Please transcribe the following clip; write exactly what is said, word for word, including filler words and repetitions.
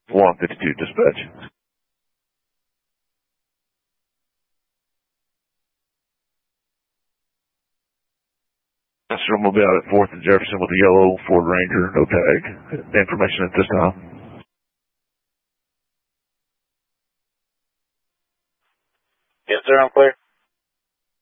one fifty-two dispatch. Sir, we'll be out at fourth and Jefferson with a yellow Ford Ranger, no tag. Information at this time. Yes, sir, I'm clear.